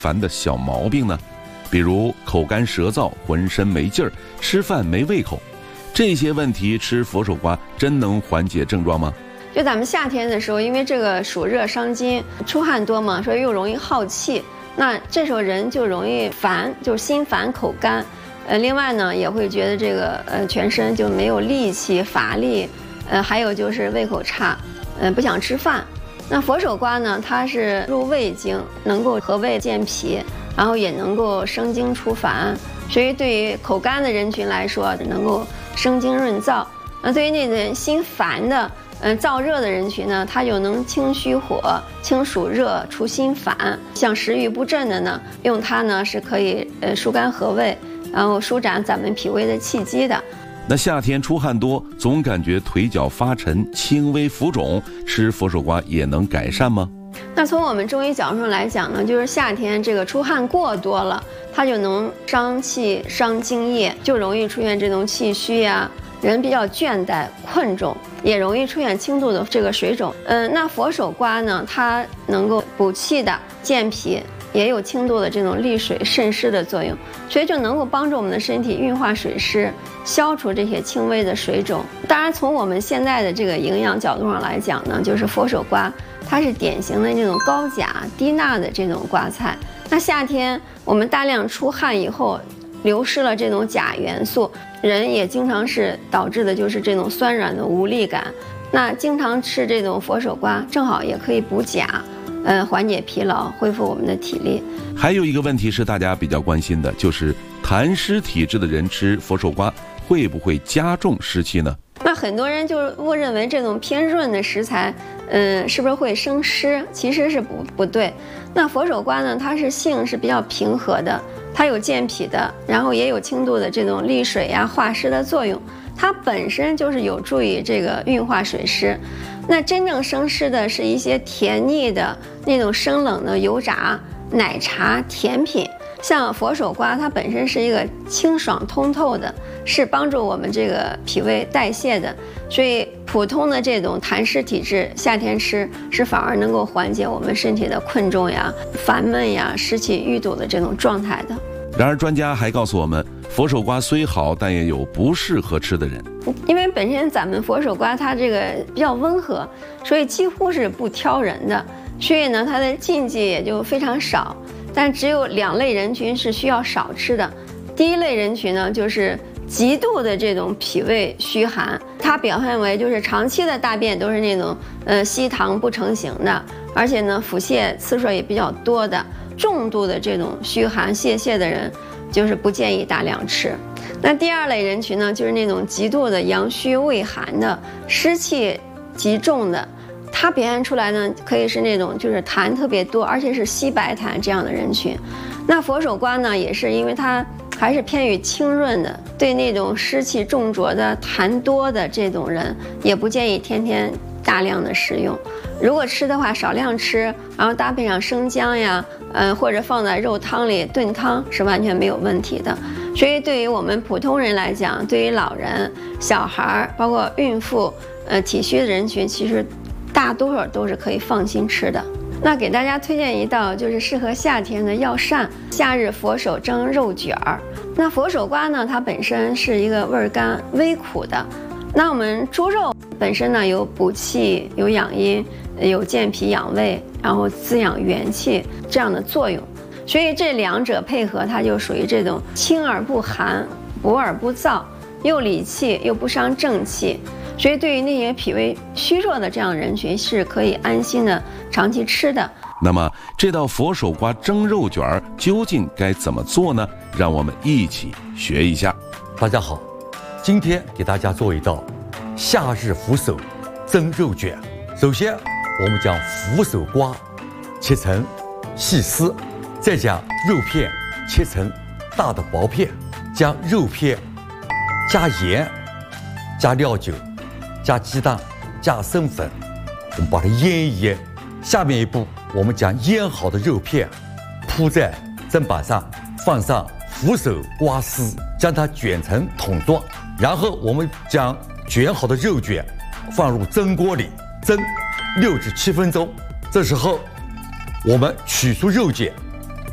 烦的小毛病呢？比如口干舌燥、浑身没劲儿、吃饭没胃口，这些问题吃佛手瓜真能缓解症状吗？ 就咱们夏天的时候，因为这个暑热伤津，出汗多嘛，所以又容易耗气，那这时候人就容易烦，就是心烦口干。另外呢，也会觉得这个全身就没有力气、乏力，还有就是胃口差，不想吃饭。那佛手瓜呢，它是入胃经，能够和胃健脾，然后也能够生津除烦，所以对于口干的人群来说，能够生津润燥。那对于那种心烦的、燥热的人群呢，它就能清虚火、清暑热、除心烦。像食欲不振的呢，用它呢是可以疏肝和胃，然后舒展咱们脾胃的气机的。 那夏天出汗多，总感觉腿脚发沉、轻微浮肿，吃佛手瓜也能改善吗？ 那从我们中医角度上来讲呢，就是夏天这个出汗过多了，它就能伤气、伤津液，就容易出现这种气虚呀，人比较倦怠、困重，也容易出现轻度的这个水肿。那佛手瓜呢，它能够补气的、健脾，也有轻度的这种利水渗湿的作用，所以就能够帮助我们的身体运化水湿，消除这些轻微的水肿。当然，从我们现在的这个营养角度上来讲呢，就是佛手瓜它是典型的那种高钾低钠的这种瓜菜。那夏天我们大量出汗以后，流失了这种钾元素，人也经常是导致的就是这种酸软的无力感。那经常吃这种佛手瓜，正好也可以补钾，缓解疲劳，恢复我们的体力。 还有一个问题是大家比较关心的，就是痰湿体质的人吃佛手瓜会不会加重湿气呢？ 那很多人就误认为这种偏润的食材，是不是会生湿？其实是不对。那佛手瓜呢，它是性是比较平和的，它有健脾的，然后也有轻度的这种利水呀、化湿的作用。它本身就是有助于这个运化水湿。那真正生湿的是一些甜腻的那种生冷的油炸、奶茶、甜品。像佛手瓜，它本身是一个清爽通透的，是帮助我们这个脾胃代谢的，所以普通的这种痰湿体质，夏天吃是反而能够缓解我们身体的困重呀、烦闷呀、湿气淤堵的这种状态的。 然而，专家还告诉我们，佛手瓜虽好，但也有不适合吃的人。 因为本身咱们佛手瓜它这个比较温和，所以几乎是不挑人的，所以呢，它的禁忌也就非常少。但只有2类人群是需要少吃的。第一类人群呢，就是极度的这种脾胃虚寒，它表现为就是长期的大便都是那种稀溏不成形的，而且呢腹泻次数也比较多的，重度的这种虚寒泄泻的人，就是不建议大量吃。那第2类人群呢，就是那种极度的阳虚畏寒的，湿气极重的。它表现出来呢，可以是那种就是痰特别多，而且是稀白痰这样的人群。那佛手瓜呢，也是因为它还是偏于清润的，对那种湿气重浊的、痰多的这种人，也不建议天天大量的食用。如果吃的话，少量吃，然后搭配上生姜呀，或者放在肉汤里炖汤，是完全没有问题的。所以对于我们普通人来讲，对于老人、小孩，包括孕妇、体虚的人群，其实大多数都是可以放心吃的。那给大家推荐一道就是适合夏天的药膳——夏日佛手蒸肉卷儿。那佛手瓜呢，它本身是一个味甘微苦的。那我们猪肉本身呢，有补气、有养阴、有健脾养胃，然后滋养元气这样的作用。所以这2者配合，它就属于这种清而不寒、补而不燥，又理气又不伤正气。所以对于那些脾胃虚弱的这样的人群，是可以安心的长期吃的。 那么这道佛手瓜蒸肉卷究竟该怎么做呢？让我们一起学一下。 大家好，今天给大家做一道夏日佛手蒸肉卷。首先我们将佛手瓜切成细丝，再将肉片切成大的薄片，将肉片加盐、加料酒、加鸡蛋、加生粉，我们把它腌一腌。下面一步，我们将腌好的肉片铺在砧板上，放上佛手瓜丝，将它卷成筒状。然后我们将卷好的肉卷放入蒸锅里蒸6至7分钟。这时候我们取出肉卷，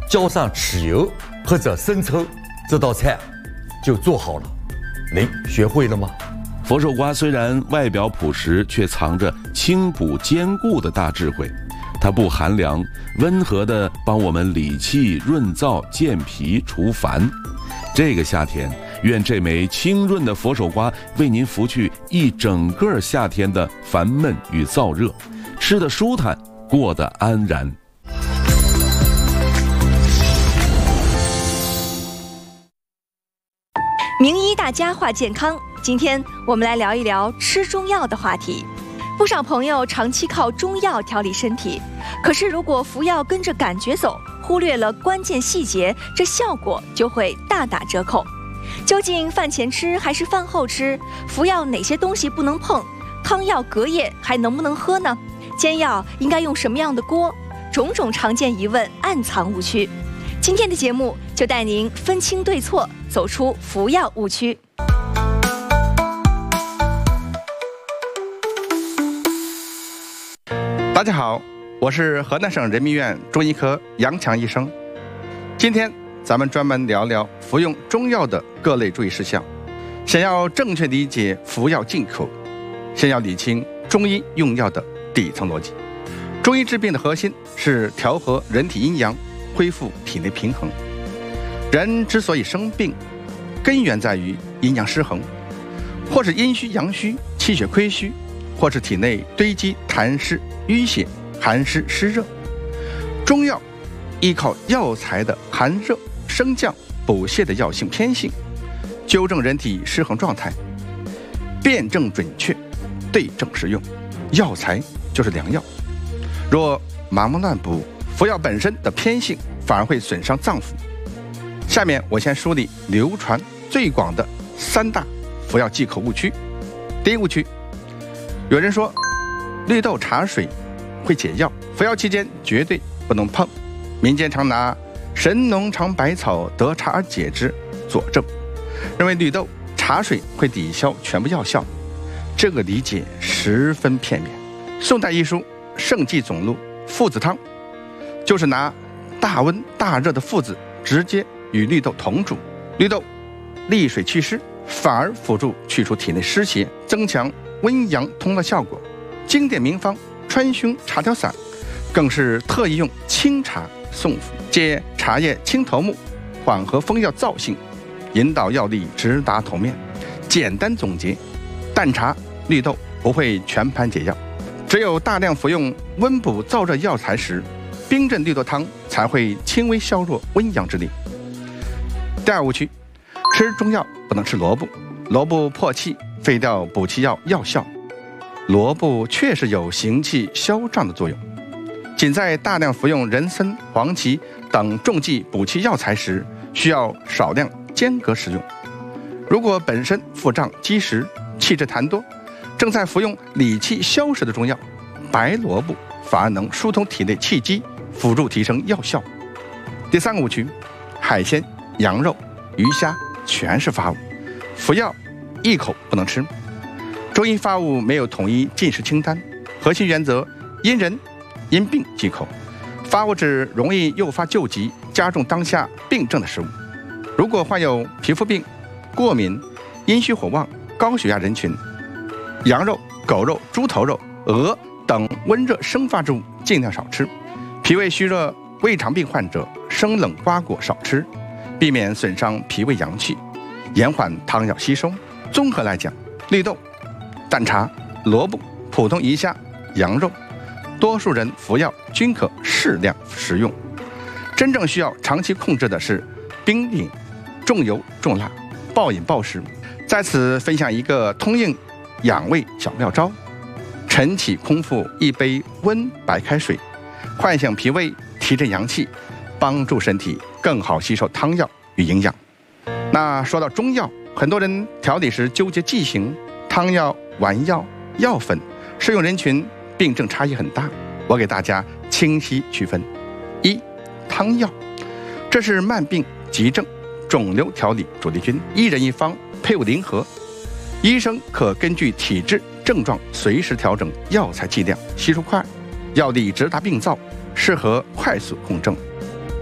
浇上豉油或者生抽，这道菜就做好了。您学会了吗？ 佛手瓜虽然外表朴实，却藏着清补兼顾的大智慧。它不寒凉，温和地帮我们理气润燥、健脾除烦。这个夏天，愿这枚清润的佛手瓜为您拂去一整个夏天的烦闷与燥热，吃得舒坦，过得安然。 名医大家话健康，今天我们来聊一聊吃中药的话题。不少朋友长期靠中药调理身体，可是如果服药跟着感觉走，忽略了关键细节，这效果就会大打折扣。究竟饭前吃还是饭后吃？服药哪些东西不能碰？汤药隔夜还能不能喝呢？煎药应该用什么样的锅？种种常见疑问暗藏误区。今天的节目就带您分清对错，走出服药误区。 大家好，我是河南省人民医院中医科杨强医生。今天咱们专门聊聊服用中药的各类注意事项。想要正确理解服药进口，先要理清中医用药的底层逻辑。中医治病的核心是调和人体阴阳，恢复体内平衡。人之所以生病，根源在于阴阳失衡，或是阴虚阳虚、气血亏虚，或是体内堆积痰湿、淤血、寒湿湿热。中药依靠药材的寒热、升降、补泻的药性偏性，纠正人体失衡状态，辨证准确，对症施用，药材就是良药。若盲目乱补，服药本身的偏性反而会损伤脏腑。下面我先梳理流传最广的3大服药忌口误区。第一误区，有人说绿豆茶水会解药，服药期间绝对不能碰。民间常拿神农尝百草得茶而解之佐证，认为绿豆茶水会抵消全部药效。这个理解十分片面。宋代医书《圣济总录》附子汤就是拿大温大热的附子直接与绿豆同煮，绿豆利水祛湿，反而辅助去除体内湿邪，增强温阳通络效果。经典名方川芎茶调散更是特意用清茶送服，借茶叶清头目，缓和风药燥性，引导药力直达头面。简单总结，淡茶绿豆不会全盘解药，只有大量服用温补燥热药材时，冰镇绿豆汤才会轻微削弱温阳之力。第二误区，吃中药不能吃萝卜，萝卜破气，废掉补气药药效。萝卜确实有行气消胀的作用，仅在大量服用人参、黄芪等重剂补气药材时，需要少量间隔食用。如果本身腹胀积食、气滞痰多，正在服用理气消食的中药，白萝卜反而能疏通体内气机，辅助提升药效。第三个误区，海鲜、羊肉、鱼虾全是发物，服药一口不能吃。中医发物没有统一进食清单，核心原则因人因病忌口。发物指容易诱发救急、加重当下病症的食物。如果患有皮肤病、过敏、阴虚火旺、高血压人群，羊肉、狗肉、猪头肉、鹅等温热生发之物尽量少吃。脾胃虚热、胃肠病患者，生冷瓜果少吃，避免损伤脾胃阳气，延缓汤药吸收。综合来讲，绿豆、淡茶、萝卜、普通鱼虾、羊肉，多数人服药均可适量食用。真正需要长期控制的是冰饮、重油重辣、暴饮暴食。在此分享一个通应养胃小妙招：晨起空腹一杯温白开水，唤醒脾胃，提振阳气，帮助身体更好吸收汤药与营养。那说到中药，很多人调理时纠结剂型，汤药、丸药、药粉，适用人群病症差异很大。我给大家清晰区分：一、汤药，这是慢病、急症、肿瘤调理主力军，一人一方，配伍灵活，医生可根据体质症状随时调整药材剂量，吸收快，药力直达病灶，适合快速控症。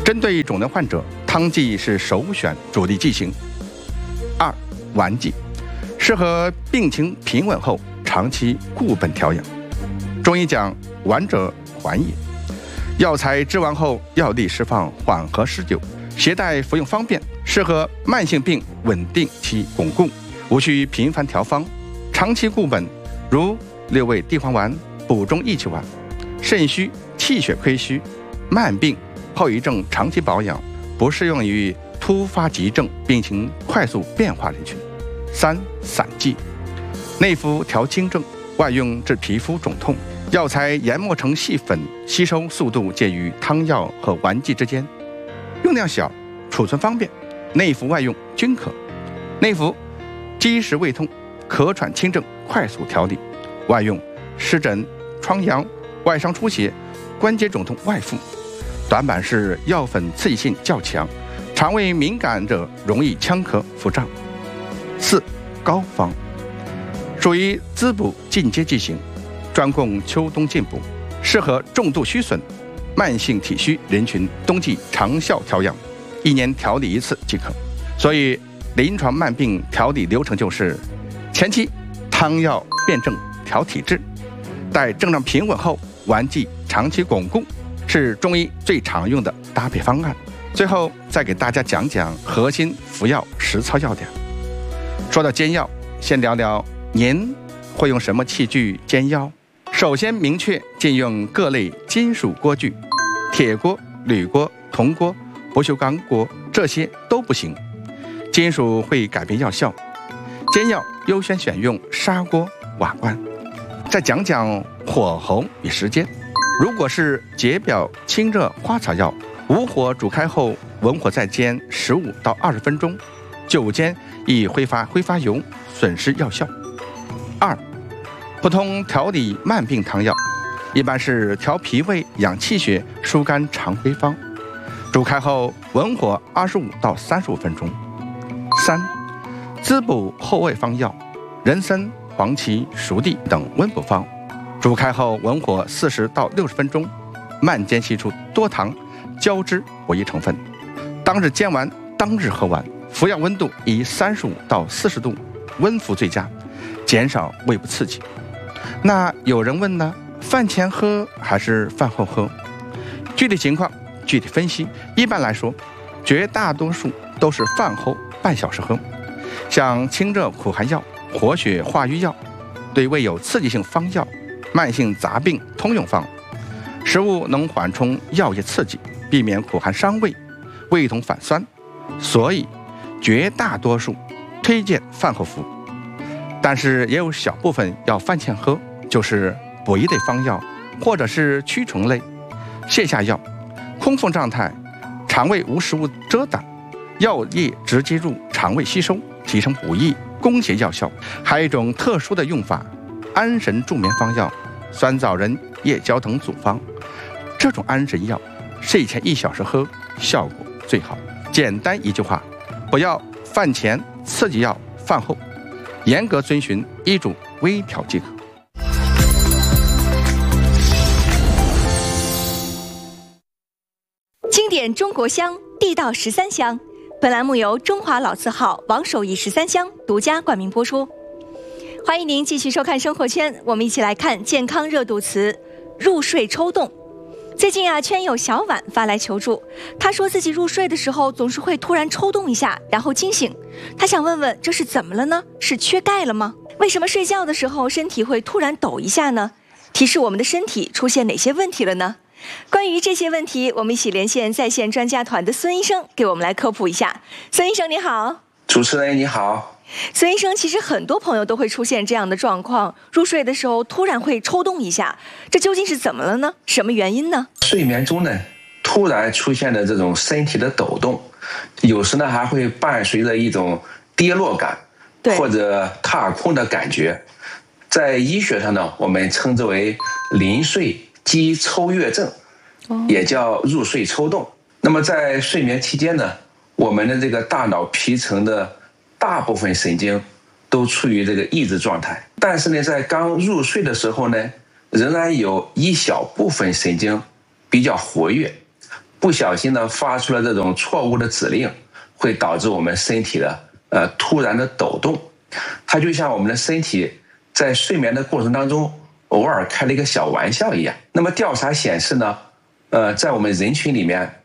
针对肿瘤患者，汤剂是首选主力剂型。2、丸剂，适合病情平稳后长期固本调养。中医讲丸者缓也，药材制完后药力释放，缓和施久，携带服用方便，适合慢性病稳定其巩固，无需频繁调方，长期固本，如六味地黄丸、补中益气丸。肾虚、气血亏虚、慢病后遗症长期保养，不适用于突发急症病情快速变化人群。3、散剂，内服调经症，外用治皮肤肿痛。药材研磨成细粉，吸收速度介于汤药和丸剂之间，用量小，储存方便，内服外用均可。内服积食胃痛、咳喘轻症快速调理，外用湿疹、疮疡、外伤出血、关节肿痛外敷。短板是药粉刺激性较强，肠胃敏感者容易呛咳腹胀。4、膏方，属于滋补进阶剂型，专供秋冬进补，适合重度虚损、慢性体虚人群冬季长效调养，1年调理1次即可。所以临床慢病调理流程就是：前期汤药辨证调体质，待症状平稳后，丸剂长期巩固，是中医最常用的搭配方案。最后再给大家讲讲核心服药实操要点。说到煎药，先聊聊您会用什么器具煎药？首先明确禁用各类金属锅具，铁锅、铝锅、铜锅、不锈钢锅这些都不行，金属会改变药效。煎药优先选用砂锅、瓦罐。再讲讲火候与时间。如果是解表清热花草药，无火煮开后文火再煎15到20分钟，久煎易挥发油，损失药效。2、普通调理慢病汤药，一般是调脾胃、养气血、疏肝常规方，煮开后文火25到35分钟。3、滋补后味方药，人参、黄芪、熟地等温补方，煮开后文火40到60分钟，慢煎析出多糖、胶质补益成分。当日煎完，当日喝完，服药温度以35到40度温服最佳，减少胃部刺激。那有人问呢，饭前喝还是饭后喝？具体情况具体分析。一般来说，绝大多数都是饭后半小时喝。像清热苦寒药、活血化瘀药、对胃有刺激性方药、慢性杂病通用方，食物能缓冲药液刺激，避免苦寒伤胃、胃痛反酸，所以绝大多数推荐饭后服。但是也有小部分要饭前喝，就是补益类方药，或者是驱虫类、泻下药，空腹状态，肠胃无食物遮挡，药液直接入肠胃吸收，提升补益，攻邪药效。还有一种特殊的用法，安神助眠方药，酸枣仁、夜交等组方。这种安神药睡前1小时喝，效果最好。简单一句话，不要饭前刺激药，饭后严格遵循医嘱微调即可。 经典中国香，地道13香。本栏目由中华老字号王守义13香独家冠名播出。欢迎您继续收看生活圈，我们一起来看健康热度词入睡抽动。最近圈友小婉发来求助，她说自己入睡的时候总是会突然抽动一下，然后惊醒。她想问问这是怎么了呢？是缺钙了吗？为什么睡觉的时候身体会突然抖一下呢？提示我们的身体出现哪些问题了呢？关于这些问题，我们一起连线在线专家团的孙医生，给我们来科普一下。孙医生你好。 主持人你好。 孙医生，其实很多朋友都会出现这样的状况，入睡的时候突然会抽动一下，这究竟是怎么了呢？什么原因呢？ 睡眠中呢，突然出现的这种身体的抖动，有时呢还会伴随着一种跌落感，或者踏空的感觉。在医学上呢，我们称之为临睡肌抽跃症，也叫入睡抽动。那么在睡眠期间呢，我们的这个大脑皮层的大部分神经都处于这个抑制状态，但是呢，在刚入睡的时候呢，仍然有一小部分神经比较活跃， 不小心呢发出了这种错误的指令，会导致我们身体的突然的抖动。它就像我们的身体在睡眠的过程当中偶尔开了一个小玩笑一样。那么调查显示呢，在我们人群里面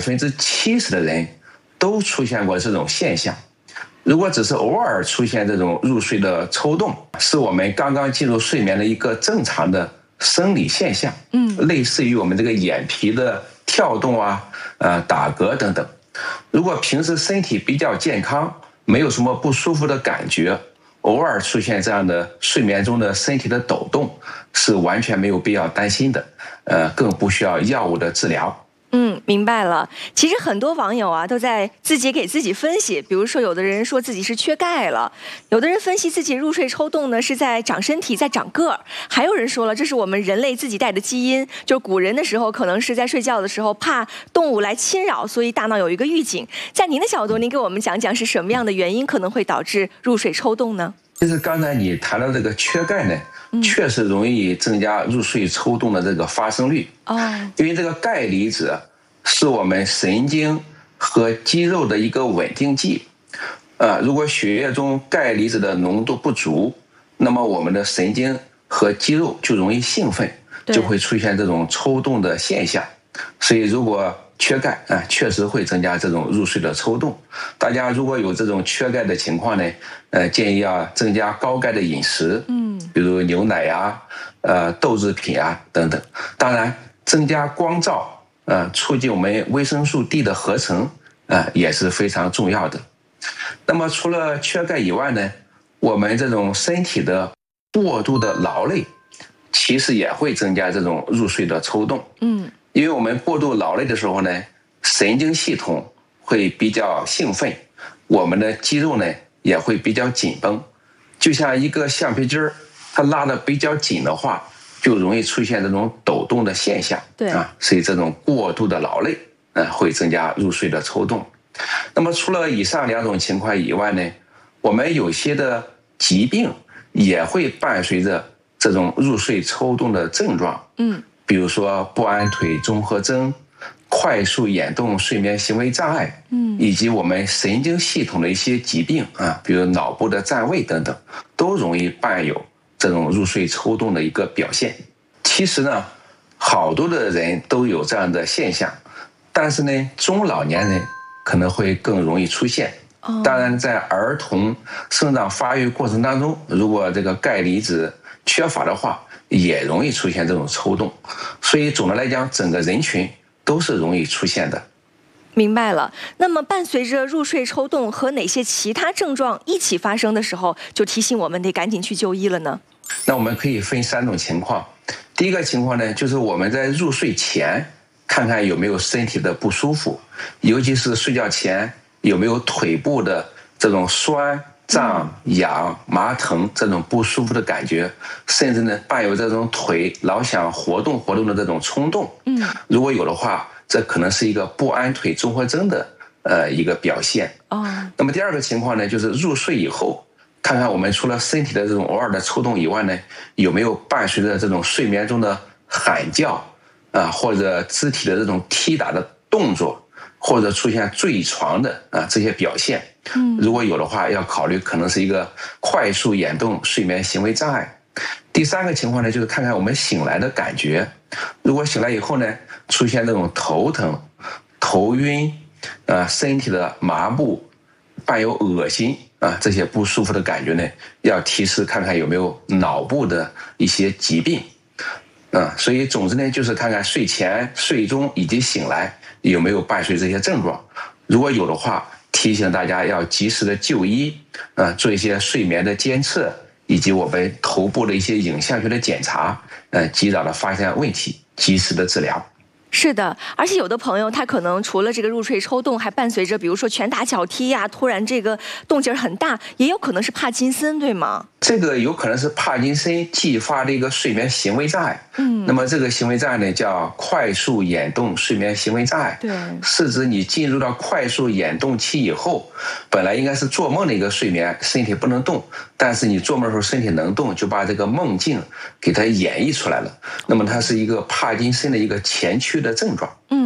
70%的人都出现过这种现象。如果只是偶尔出现这种入睡的抽动，是我们刚刚进入睡眠的一个正常的生理现象，类似于我们这个眼皮的跳动啊、打嗝等等。如果平时身体比较健康，没有什么不舒服的感觉，偶尔出现这样的睡眠中的身体的抖动，是完全没有必要担心的，更不需要药物的治疗。 明白了。其实很多网友啊都在自己给自己分析，比如说有的人说自己是缺钙了，有的人分析自己入睡抽动呢是在长身体、在长个儿，还有人说了这是我们人类自己带的基因，就是古人的时候可能是在睡觉的时候怕动物来侵扰，所以大脑有一个预警。在您的角度，您给我们讲讲是什么样的原因可能会导致入睡抽动呢？ 其实刚才你谈到这个缺钙呢，确实容易增加入睡抽动的这个发生率。因为这个钙离子是我们神经和肌肉的一个稳定剂。如果血液中钙离子的浓度不足，那么我们的神经和肌肉就容易兴奋，就会出现这种抽动的现象。所以如果缺钙确实会增加这种入睡的抽动。大家如果有这种缺钙的情况呢，建议要增加高钙的饮食，比如牛奶呀、豆制品啊等等。当然，增加光照，促进我们维生素 D 的合成，也是非常重要的。那么除了缺钙以外呢，我们这种身体的过度的劳累，其实也会增加这种入睡的抽动。因为我们过度劳累的时候呢，神经系统会比较兴奋，我们的肌肉呢也会比较紧绷，就像一个橡皮筋儿，它拉得比较紧的话，就容易出现这种抖动的现象。所以这种过度的劳累，会增加入睡的抽动。那么除了以上2种情况以外呢，我们有些的疾病也会伴随着这种入睡抽动的症状。比如说不安腿综合征、快速眼动睡眠行为障碍，以及我们神经系统的一些疾病比如脑部的占位等等，都容易伴有这种入睡抽动的一个表现。其实呢，好多的人都有这样的现象，但是呢，中老年人可能会更容易出现。当然，在儿童生长发育过程当中，如果这个钙离子缺乏的话，也容易出现这种抽动。所以总的来讲，整个人群都是容易出现的。 明白了。那么伴随着入睡抽动和哪些其他症状一起发生的时候，就提醒我们得赶紧去就医了呢？ 那我们可以分3种情况。第一个情况呢，就是我们在入睡前看看有没有身体的不舒服，尤其是睡觉前有没有腿部的这种酸、胀、痒、麻疼这种不舒服的感觉，甚至呢伴有这种腿老想活动的这种冲动。如果有的话，这可能是一个不安腿综合征的一个表现。那么第2个情况呢，就是入睡以后，看看我们除了身体的这种偶尔的抽动以外呢，有没有伴随着这种睡眠中的喊叫或者肢体的这种踢打的动作，或者出现坠床的这些表现。如果有的话，要考虑可能是一个快速眼动睡眠行为障碍。第3个情况呢，就是看看我们醒来的感觉。如果醒来以后呢，出现这种头疼、头晕身体的麻木、伴有恶心这些不舒服的感觉呢，要提示看看有没有脑部的一些疾病。所以总之呢，就是看看睡前、睡中以及醒来有没有伴随这些症状。如果有的话，提醒大家要及时的就医，做一些睡眠的监测，以及我们头部的一些影像学的检查，及早的发现问题，及时的治疗。 是的，而且有的朋友他可能除了这个入睡抽动，还伴随着比如说拳打脚踢呀，突然这个动静很大，也有可能是帕金森，对吗？ 这个有可能是帕金森继发的一个睡眠行为障碍。那么这个行为障碍呢，叫快速眼动睡眠行为障碍。 对， 是指你进入到快速眼动期以后，本来应该是做梦的一个睡眠，身体不能动，但是你做梦的时候身体能动，就把这个梦境给它演绎出来了。那么它是一个帕金森的一个前驱的症状。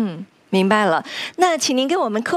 明白了。那请您给我们科